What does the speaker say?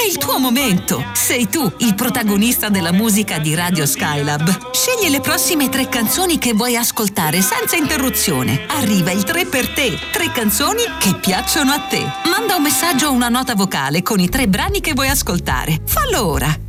il tuo momento. Sei tu il protagonista della musica di Radio Skylab. Scegli le prossime 3 canzoni che vuoi ascoltare senza interruzione. Arriva il 3 per te. 3 canzoni che piacciono a te. Manda un messaggio o una nota vocale con i 3 brani che vuoi ascoltare. Fallo ora.